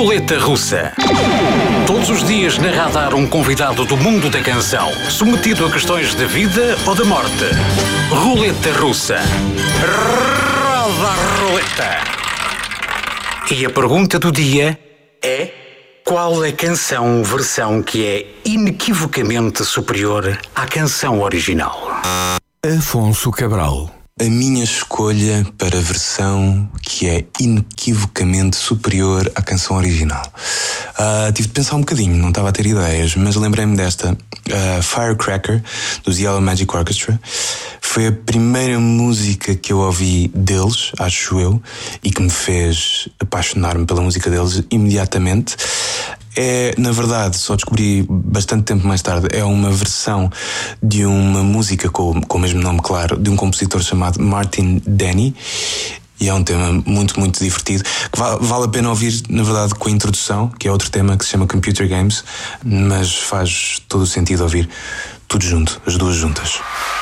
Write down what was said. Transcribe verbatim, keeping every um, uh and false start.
Roleta Russa. Todos os dias na Radar um convidado do mundo da canção, submetido a questões de vida ou de morte. Roleta Russa. Roda a roleta. E a pergunta do dia é: qual a canção versão que é inequivocamente superior à canção original? Afonso Cabral. A minha escolha para a versão que é inequivocamente superior à canção original. Uh, tive de pensar um bocadinho, não estava a ter ideias, mas lembrei-me desta. Uh, Firecracker, dos Yellow Magic Orchestra. Foi a primeira música que eu ouvi deles, acho eu, e que me fez apaixonar-me pela música deles imediatamente. É, na verdade, só descobri bastante tempo mais tarde, é uma versão de uma música com, com o mesmo nome, claro, de um compositor chamado Martin Denny, e é um tema muito, muito divertido, que vale, vale a pena ouvir, na verdade, com a introdução, que é outro tema que se chama Computer Games, mas faz todo o sentido ouvir tudo junto, as duas juntas.